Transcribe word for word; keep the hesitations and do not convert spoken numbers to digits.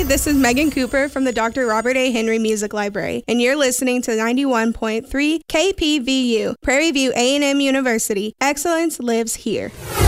this is Megan Cooper from the Doctor Robert A. Henry Music Library, and you're listening to ninety-one point three K P V U, Prairie View A and M University. Excellence lives here.